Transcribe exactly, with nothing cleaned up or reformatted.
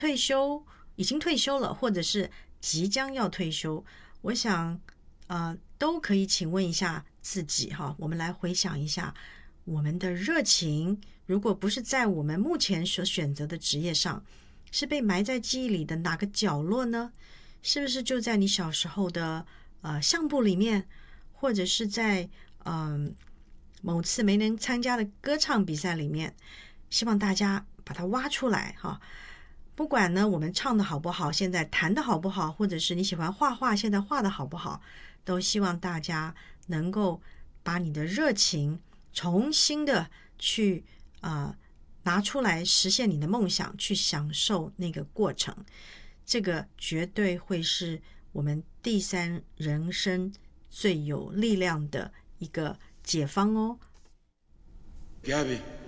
退休已经退休了，或者是即将要退休，我想呃都可以请问一下自己哈，我们来回想一下我们的热情，如果不是在我们目前所选择的职业上，是被埋在记忆里的哪个角落呢？是不是就在你小时候的呃相簿里面，或者是在嗯、呃、某次没能参加的歌唱比赛里面？希望大家把它挖出来哈。不管呢我们唱的好不好，现在弹的好不好，或者是你喜欢画画，现在画的好不好，都希望大家能够把你的热情重新的去啊、呃、拿出来，实现你的梦想，去享受那个过程。这个绝对会是我们第三人生最有力量的一个解方哦。Gabby